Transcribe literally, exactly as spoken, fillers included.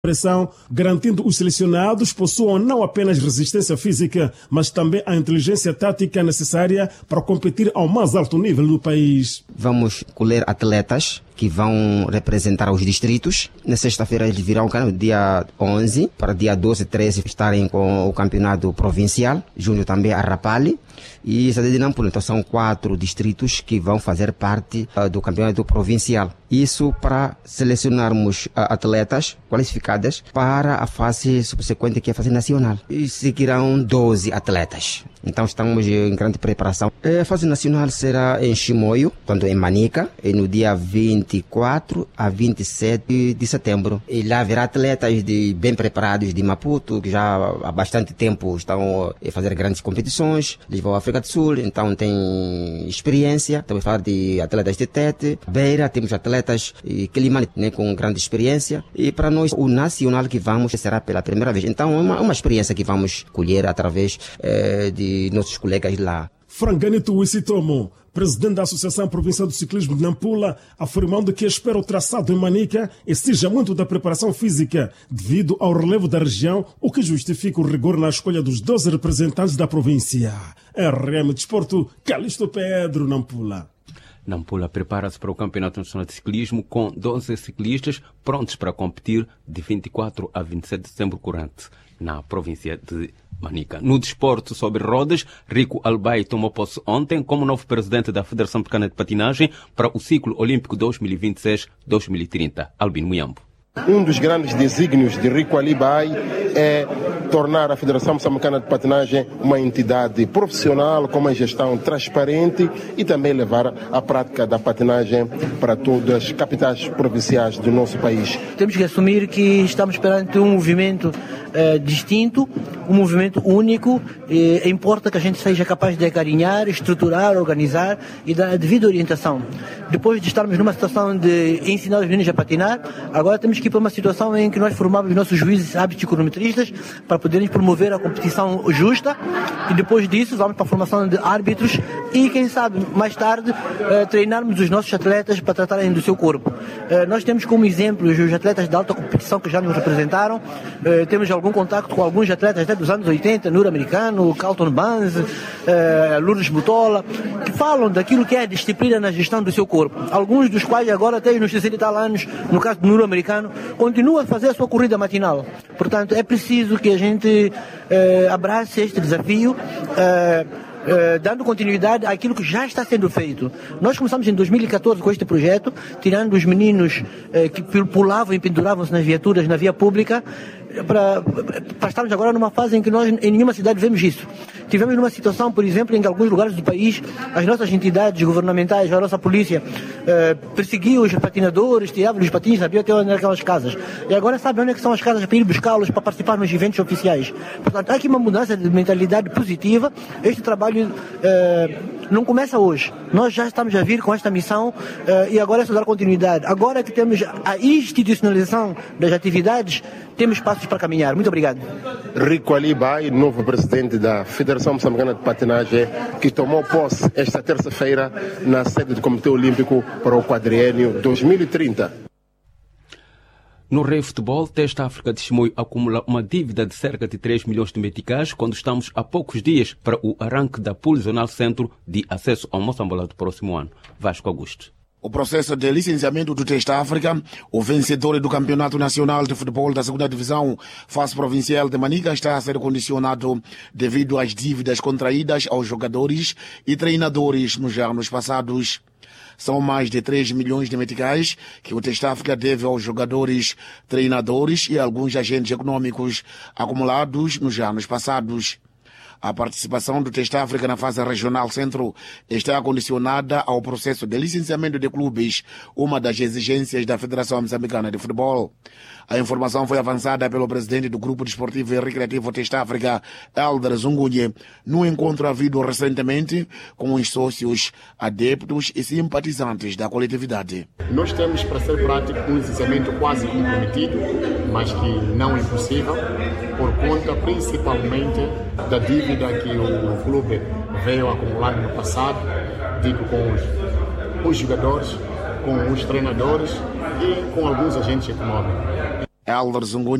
pressão, garantindo os selecionados possuam não apenas resistência física, mas também a inteligência tática necessária para competir ao mais alto nível no país. Vamos colher atletas que vão representar os distritos. Na sexta-feira eles virão dia onze, para dia doze, treze estarem com o campeonato provincial, junto também a Rapalli e Cidade de Nampula. Então são quatro distritos que vão fazer parte uh, do campeonato provincial. Isso para selecionarmos uh, atletas qualificadas para a fase subsequente, que é a fase nacional. E seguirão doze atletas. Então estamos em grande preparação. A fase nacional será em Chimoio, quando em Manica, e no dia vinte e quatro a vinte e sete de setembro. E lá haverá atletas de, bem preparados de Maputo, que já há bastante tempo estão a fazer grandes competições. Eles vão à África do Sul, então tem experiência. Estamos a falar de atletas de Tete, Beira, temos atletas de Quilimane, né, com grande experiência. E para nós, o nacional que vamos será pela primeira vez. Então é uma, uma experiência que vamos colher através eh, de nossos colegas lá. Franganito Wissitomo, presidente da Associação Provincial do Ciclismo de Nampula, afirmando que espera o traçado em Manica exija muito da preparação física devido ao relevo da região, o que justifica o rigor na escolha dos doze representantes da província. R M Desporto, Calixto Pedro, Nampula. Nampula prepara-se para o Campeonato Nacional de Ciclismo com doze ciclistas prontos para competir de vinte e quatro a vinte e sete de dezembro corrente na província de Manica. No desporto sobre rodas, Rico Albay tomou posse ontem como novo presidente da Federação Pequena de Patinagem para o ciclo olímpico dois mil e vinte e seis a dois mil e trinta. Albino Muyambo. Um dos grandes desígnios de Rico Albay é tornar a Federação Moçambicana de Patinagem uma entidade profissional, com uma gestão transparente e também levar a prática da patinagem para todas as capitais provinciais do nosso país. Temos que assumir que estamos perante um movimento eh, distinto, um movimento único. E importa que a gente seja capaz de acarinhar, estruturar, organizar e dar a devida orientação. Depois de estarmos numa situação de ensinar os meninos a patinar, agora temos que ir para uma situação em que nós formamos nossos juízes, árbitros e cronometristas para poderem promover a competição justa, e depois disso vamos para a formação de árbitros e, quem sabe, mais tarde eh, treinarmos os nossos atletas para tratarem do seu corpo. Eh, nós temos como exemplo os atletas de alta competição que já nos representaram. Eh, temos algum contacto com alguns atletas até dos anos oitenta, Nuro-Americano, Carlton Banz, eh, Lourdes Butola, que falam daquilo que é a disciplina na gestão do seu corpo. Alguns dos quais agora têm nos sessenta e tal anos, no caso do Nuro-Americano, continuam a fazer a sua corrida matinal. Portanto, é preciso que a gente eh, abrace este desafio, eh, eh, dando continuidade àquilo que já está sendo feito. Nós começamos em dois mil e catorze com este projeto, tirando os meninos eh, que pulavam e penduravam-se nas viaturas na via pública, para, para estarmos agora numa fase em que nós em nenhuma cidade vemos isso. Tivemos numa situação, por exemplo, em que alguns lugares do país as nossas entidades governamentais, a nossa polícia, eh, perseguiam os patinadores, tiravam os patins, sabiam até onde eram aquelas casas. E agora sabem onde é que são as casas para ir buscá-los, para participar nos eventos oficiais. Portanto, há aqui uma mudança de mentalidade positiva. Este trabalho eh, não começa hoje. Nós já estamos a vir com esta missão eh, e agora é só dar continuidade. Agora que temos a institucionalização das atividades, temos passos para caminhar. Muito obrigado. Rico Albay, novo presidente da Federação Moçambicana de Patinagem, que tomou posse esta terça-feira na sede do Comitê Olímpico para o quadriênio dois mil e trinta. No Rei Futebol, Teste África de Chimoio acumula uma dívida de cerca de três milhões de meticais quando estamos a poucos dias para o arranque da Pool Zonal Centro de acesso ao Moçambola do próximo ano. Vasco Augusto. O processo de licenciamento do Teste África, o vencedor do Campeonato Nacional de Futebol da segunda Divisão, fase provincial de Manica, está a ser condicionado devido às dívidas contraídas aos jogadores e treinadores nos anos passados. São mais de três milhões de meticais que o Teste África deve aos jogadores, treinadores e alguns agentes econômicos acumulados nos anos passados. A participação do Teste África na fase regional centro está condicionada ao processo de licenciamento de clubes, uma das exigências da Federação Moçambicana de Futebol. A informação foi avançada pelo presidente do Grupo Desportivo e Recreativo Teste África, Elder Zungunye, no encontro havido recentemente com os sócios, adeptos e simpatizantes da coletividade. Nós temos, para ser prático, um licenciamento quase comprometido, mas que não impossível, por conta principalmente da dívida que o clube veio acumular no passado, digo com os, os jogadores, com os treinadores e com alguns agentes econômicos. Elder Zungunha.